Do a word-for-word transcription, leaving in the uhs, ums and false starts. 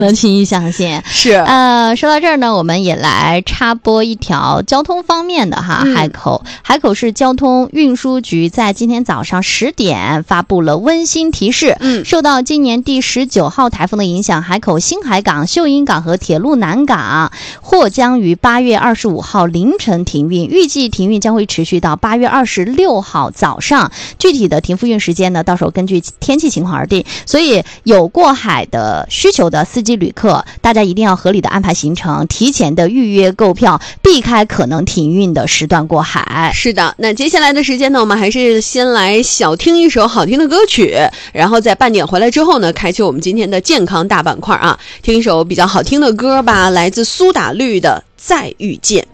能轻易相信。 是， 呃，说到这儿呢，我们也来插播一条交通方面的哈， 嗯、 海口海口市交通运输局在今天早上十点发布了温馨提示， 嗯， 受到今年第十九号台风的影响，海口新海港、秀英港和铁路南港或将于八月二十五号凌晨停运，预计停运将会持续到八月二十六号早上，具体的停复运时间呢，到时候根据天气情况而定。所以有过海的需求的司机旅客，大家一定要合理的安排行程，提前的预约购票，避开可能停运的时段过海。 是的，那接下来的时间呢，我们还是先来小听一首好听的歌曲，然后在半点回来之后呢，开启我们今天的健康大板块啊，听一首比较好听的歌吧，来自苏打绿的《再遇见》。